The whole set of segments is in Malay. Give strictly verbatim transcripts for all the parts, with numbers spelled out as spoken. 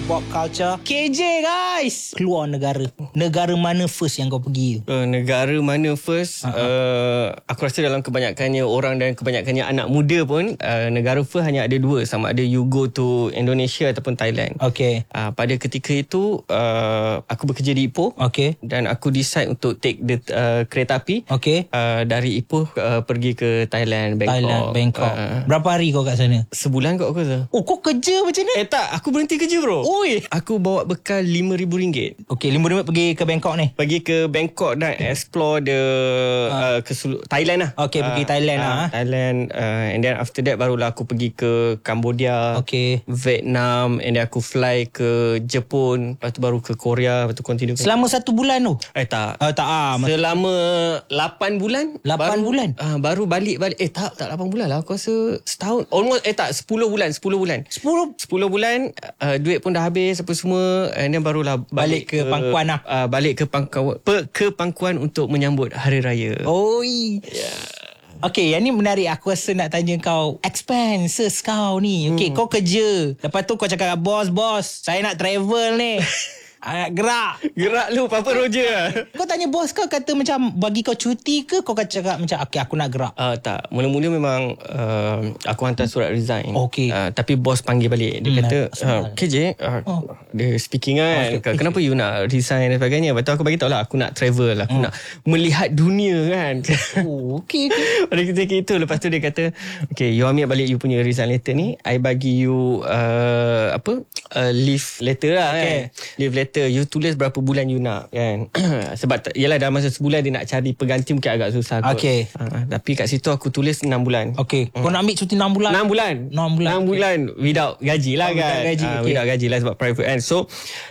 Pop culture. K J guys, keluar negara. Negara mana first yang kau pergi? Uh, negara mana first? Uh-huh. Uh, aku rasa dalam kebanyakannya orang dan kebanyakannya anak muda pun, uh, negara first hanya ada dua. Sama ada you go to Indonesia ataupun Thailand. Okay. Uh, pada ketika itu, uh, aku bekerja di Ipoh. Okay. Dan aku decide untuk take the uh, kereta api. Okay. Uh, dari Ipoh uh, pergi ke Thailand, Bangkok. Thailand, Bangkok. Uh, Berapa hari kau kat sana? Sebulan kot aku rasa. Oh, kau kerja macam ni? Eh tak, aku berhenti kerja bro. Oi. Aku bawa bekal lima ribu ringgit. Okay, lima ribu pergi ke Bangkok ni? Pergi ke Bangkok dan explore the uh. Uh, ke sulu- Thailand lah. Okay, uh, pergi Thailand uh, lah. Thailand uh, and then after that barulah aku pergi ke Cambodia. Okay. Vietnam, and then aku fly ke Jepun, lepas tu baru ke Korea, lepas tu continue. Selama satu bulan tu? Eh tak. Uh, tak ah. Selama lapan bulan. lapan bulan? Uh, baru balik balik. Eh tak, tak lapan bulan lah. Aku rasa setahun. Almost eh tak, sepuluh bulan, sepuluh bulan. sepuluh sepuluh bulan, uh, duit pun dah habis apa semua, and then barulah balik, balik ke, ke pangkuan lah. Uh, balik ke pangkuan pe, ke pangkuan untuk menyambut hari raya. Oi. Yeah. Okay, yang ni menarik. Aku rasa nak tanya kau expenses kau ni. Okay, hmm. kau kerja, lepas tu kau cakap, bos, bos, saya nak travel ni. Nak gerak. Gerak lu, Papa Roger. Kau tanya bos kau, kata macam bagi kau cuti ke? Kau cakap macam, okay, aku nak gerak? Uh, tak, mula-mula memang uh, aku hantar surat resign. Okay. Uh, tapi bos panggil balik. Dia hmm, kata, uh, K J, uh, oh. dia speaking kan, okay. Kenapa you nak resign dan sebagainya. Lepas tu aku bagi tahu lah, aku nak travel, aku hmm. nak melihat dunia kan. Oh, okay, okay. Pada ketika itu, lepas tu dia kata, okay, you ambil balik you punya resign letter ni, I bagi you uh, apa uh, leave letter lah. Okay. Kan, leave letter, you tulis berapa bulan you nak kan. Sebab yalah dalam masa sebulan dia nak cari pengganti mungkin agak susah kot. Okay. Uh, tapi kat situ aku tulis enam bulan. Okay. Kau nak ambil cuti enam bulan? enam bulan. enam bulan. enam bulan without gaji lah oh, kan. Without gaji. Uh, okay. Without gaji lah sebab private kan. So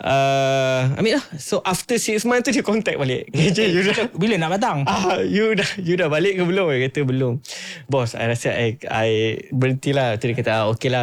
uh, ambil lah. So after six months tu dia contact balik. K J, you dah bila nak datang? Ah, you dah you dah balik ke belum? Dia kata belum. Bos, I rasa I, I berhentilah. Tu dia kata, ah, okay lah.